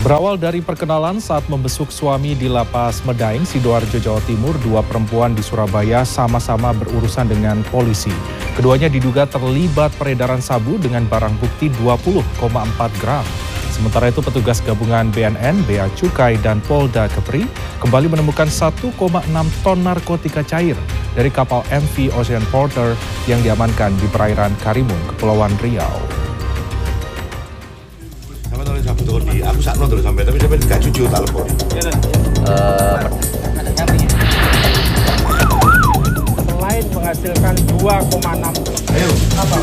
Berawal dari perkenalan saat membesuk suami di Lapas Medaeng, Sidoarjo, Jawa Timur, dua perempuan di Surabaya sama-sama berurusan dengan polisi. Keduanya diduga terlibat peredaran sabu dengan barang bukti 20,4 gram. Sementara itu petugas gabungan BNN, Bea Cukai, dan Polda Kepri kembali menemukan 1,6 ton narkotika cair dari kapal MV Ocean Porter yang diamankan di perairan Karimun, Kepulauan Riau. Aku sakno terus sampai tapi gak jujur tak lepon. Selain menghasilkan 2,6. Ayo, apa?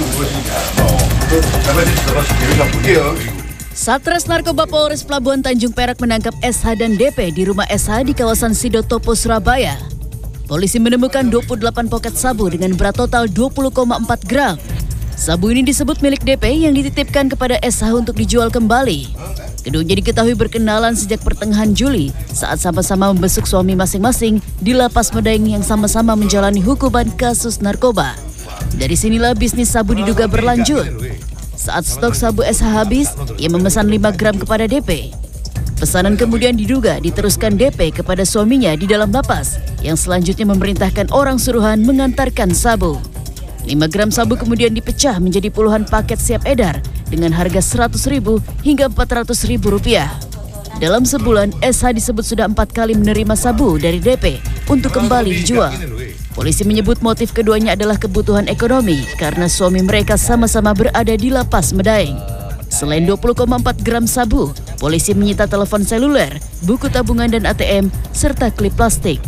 Satres Narkoba Polres Pelabuhan Tanjung Perak menangkap SH dan DP di rumah SH di kawasan Sidotopo, Surabaya. Polisi menemukan 28 poket sabu dengan berat total 20,4 gram. Sabu ini disebut milik DP yang dititipkan kepada SH untuk dijual kembali. Keduanya diketahui berkenalan sejak pertengahan Juli saat sama-sama membesuk suami masing-masing di Lapas Medaeng yang sama-sama menjalani hukuman kasus narkoba. Dari sinilah bisnis sabu diduga berlanjut. Saat stok sabu SH habis, ia memesan 5 gram kepada DP. Pesanan kemudian diduga diteruskan DP kepada suaminya di dalam lapas yang selanjutnya memerintahkan orang suruhan mengantarkan sabu. 5 gram sabu kemudian dipecah menjadi puluhan paket siap edar dengan harga Rp100.000 hingga Rp400.000. Dalam sebulan, SH disebut sudah 4 kali menerima sabu dari DP untuk kembali dijual. Polisi menyebut motif keduanya adalah kebutuhan ekonomi karena suami mereka sama-sama berada di Lapas Medaeng. Selain 20,4 gram sabu, polisi menyita telepon seluler, buku tabungan dan ATM, serta klip plastik.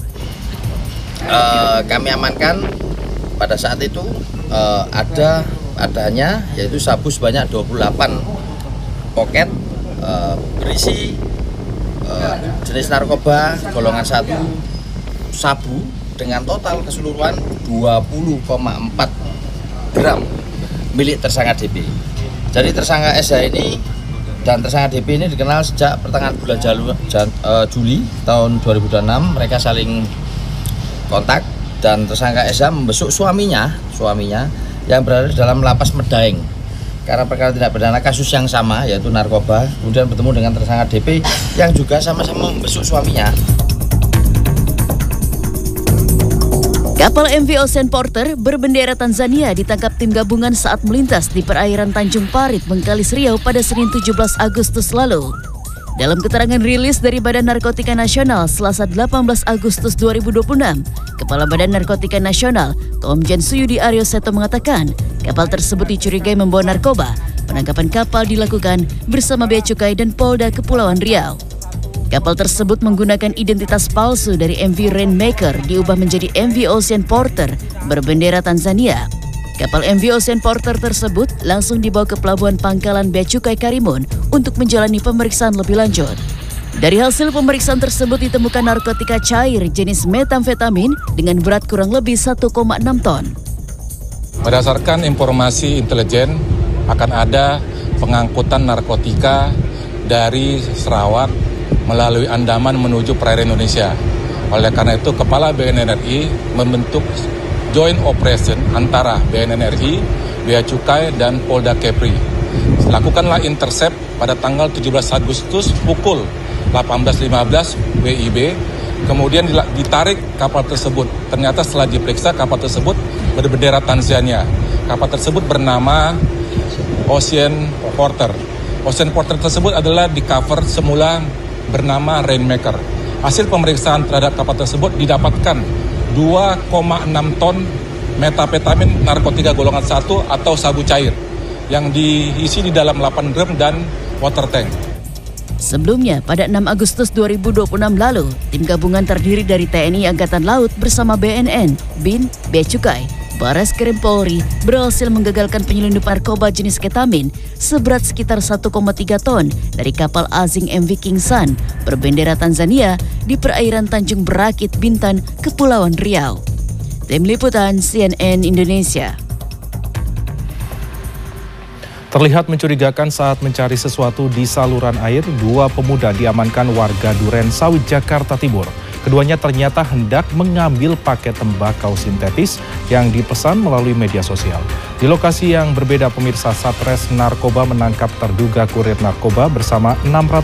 Kami amankan pada saat itu adanya yaitu sabu sebanyak 28 poket berisi jenis narkoba golongan 1 sabu dengan total keseluruhan 20,4 gram milik tersangka DP. Jadi tersangka SH ini dan tersangka DP ini dikenal sejak pertengahan bulan Juli tahun 2006. Mereka saling kontak dan tersangka SH membesuk suaminya yang berada di dalam Lapas Medaeng karena perkara tindak pidana kasus yang sama yaitu narkoba. Kemudian bertemu dengan tersangka DP yang juga sama-sama membesuk suaminya. Kapal MV Ocean Porter berbendera Tanzania ditangkap tim gabungan saat melintas di perairan Tanjung Parit, Bengkalis, Riau pada Senin 17 Agustus lalu. Dalam keterangan rilis dari Badan Narkotika Nasional Selasa 18 Agustus 2026, Kepala Badan Narkotika Nasional Komjen Suyudi Aryo Seto mengatakan kapal tersebut dicurigai membawa narkoba. Penangkapan kapal dilakukan bersama Bea Cukai dan Polda Kepulauan Riau. Kapal tersebut menggunakan identitas palsu dari MV Rainmaker diubah menjadi MV Ocean Porter berbendera Tanzania. Kapal MV Ocean Porter tersebut langsung dibawa ke Pelabuhan Pangkalan Bea Cukai Karimun untuk menjalani pemeriksaan lebih lanjut. Dari hasil pemeriksaan tersebut ditemukan narkotika cair jenis metamfetamin dengan berat kurang lebih 1,6 ton. Berdasarkan informasi intelijen akan ada pengangkutan narkotika dari Sarawak melalui Andaman menuju perairan Indonesia. Oleh karena itu, Kepala BNN RI membentuk joint operation antara BNN RI, Bea Cukai, dan Polda Kepri. Lakukanlah intercept pada tanggal 17 Agustus pukul 18.15 WIB, kemudian ditarik kapal tersebut. Ternyata setelah diperiksa kapal tersebut berbendera Tanzania. Kapal tersebut bernama Ocean Porter. Ocean Porter tersebut adalah di cover semula bernama Rainmaker. Hasil pemeriksaan terhadap kapal tersebut didapatkan 2,6 ton metapetamin narkotika golongan 1 atau sabu cair yang diisi di dalam 8 drum dan water tank. Sebelumnya, pada 6 Agustus 2026 lalu, tim gabungan terdiri dari TNI Angkatan Laut bersama BNN, BIN, Bea Cukai, Bareskrim Polri berhasil menggagalkan penyelundupan narkoba jenis ketamin seberat sekitar 1,3 ton dari kapal asing MV King Sun berbendera Tanzania di perairan Tanjung Berakit, Bintan, Kepulauan Riau. Tim Liputan CNN Indonesia. Terlihat mencurigakan saat mencari sesuatu di saluran air, dua pemuda diamankan warga Duren Sawit, Jakarta Timur. Keduanya ternyata hendak mengambil paket tembakau sintetis yang dipesan melalui media sosial. Di lokasi yang berbeda, pemirsa, Satres Narkoba menangkap terduga kurir narkoba bersama 600